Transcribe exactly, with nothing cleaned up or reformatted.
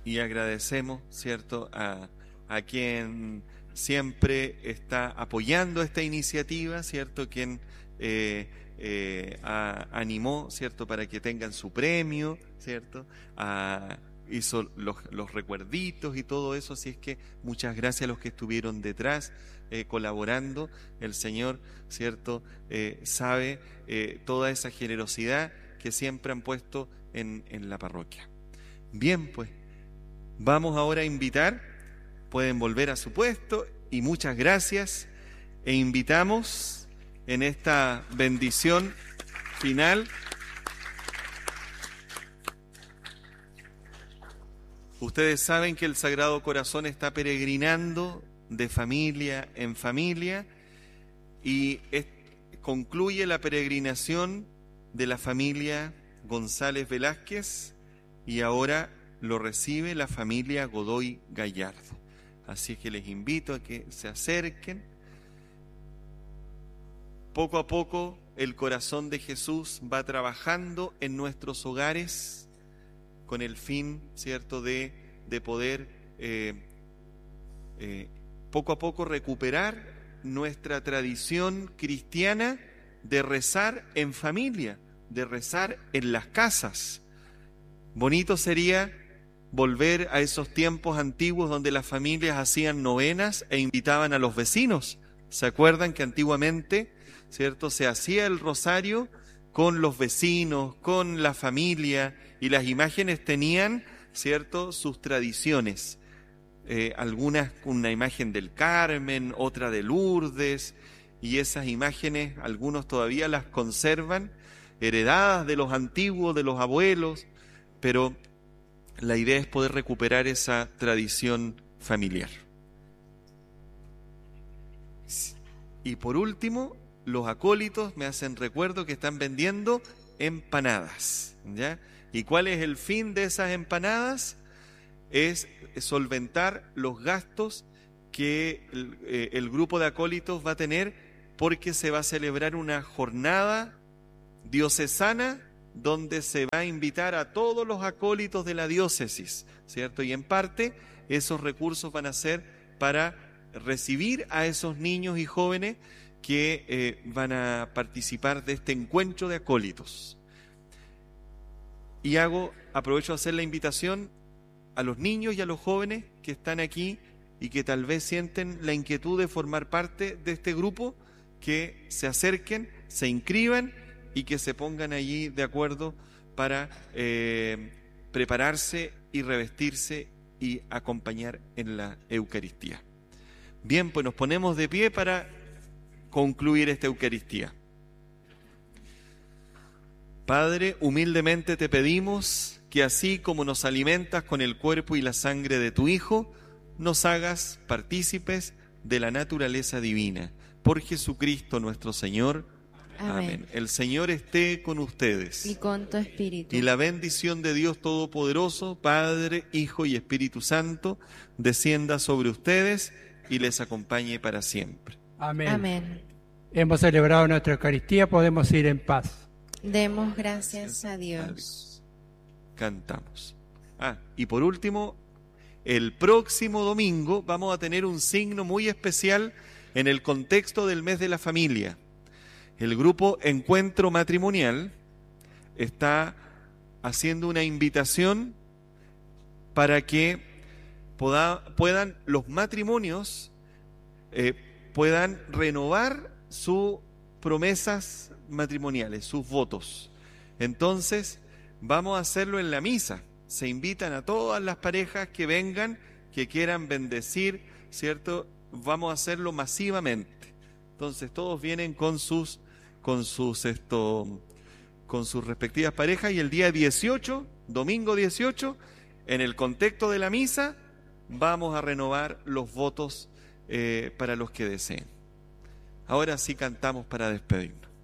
y agradecemos, ¿cierto?, a, a quien siempre está apoyando esta iniciativa, ¿cierto?, quien eh, eh, a, animó, ¿cierto?, para que tengan su premio, ¿cierto?, a, hizo los, los recuerditos y todo eso. Así es que muchas gracias a los que estuvieron detrás eh, colaborando. El Señor, ¿cierto?, eh, sabe eh, toda esa generosidad que siempre han puesto en, en la parroquia. Bien, pues vamos ahora a invitar, pueden volver a su puesto, y muchas gracias, e invitamos en esta bendición final. Ustedes saben que el Sagrado Corazón está peregrinando de familia en familia y es, concluye la peregrinación de la familia González Velázquez y ahora lo recibe la familia Godoy Gallardo. Así es que les invito a que se acerquen. Poco a poco el corazón de Jesús va trabajando en nuestros hogares con el fin, ¿cierto?, de, de poder eh, eh, poco a poco recuperar nuestra tradición cristiana de rezar en familia, de rezar en las casas. Bonito sería volver a esos tiempos antiguos donde las familias hacían novenas e invitaban a los vecinos. ¿Se acuerdan que antiguamente, ¿cierto?, se hacía el rosario con los vecinos, con la familia, y las imágenes tenían, ¿cierto?, sus tradiciones. Eh, algunas una imagen del Carmen, otra de Lourdes, y esas imágenes algunos todavía las conservan, heredadas de los antiguos, de los abuelos, pero la idea es poder recuperar esa tradición familiar. Y por último, los acólitos me hacen recuerdo que están vendiendo empanadas, ¿ya? ¿Y cuál es el fin de esas empanadas? Es solventar los gastos que el, eh, el grupo de acólitos va a tener, porque se va a celebrar una jornada diocesana donde se va a invitar a todos los acólitos de la diócesis, ¿cierto? Y en parte esos recursos van a ser para recibir a esos niños y jóvenes que eh, van a participar de este encuentro de acólitos. Y hago, aprovecho de hacer la invitación a los niños y a los jóvenes que están aquí y que tal vez sienten la inquietud de formar parte de este grupo, que se acerquen, se inscriban y que se pongan allí de acuerdo para eh, prepararse y revestirse y acompañar en la Eucaristía. Bien, pues nos ponemos de pie para concluir esta Eucaristía. Padre, humildemente te pedimos que así como nos alimentas con el cuerpo y la sangre de tu Hijo, nos hagas partícipes de la naturaleza divina. Por Jesucristo nuestro Señor. Amén. Amén. El Señor esté con ustedes. Y con tu espíritu. Y la bendición de Dios Todopoderoso, Padre, Hijo y Espíritu Santo, descienda sobre ustedes y les acompañe para siempre. Amén. Amén. Hemos celebrado nuestra Eucaristía, podemos ir en paz. Demos gracias a Dios. Dios. Cantamos. Ah, y por último, el próximo domingo vamos a tener un signo muy especial en el contexto del mes de la familia. El grupo Encuentro Matrimonial está haciendo una invitación para que poda, puedan los matrimonios eh, puedan renovar sus promesas matrimoniales, sus votos. Entonces, vamos a hacerlo en la misa. Se invitan a todas las parejas que vengan, que quieran bendecir, ¿cierto? Vamos a hacerlo masivamente. Entonces, todos vienen con sus con sus esto con sus respectivas parejas, y el día dieciocho, domingo dieciocho, en el contexto de la misa, vamos a renovar los votos eh, para los que deseen. Ahora sí cantamos para despedirnos.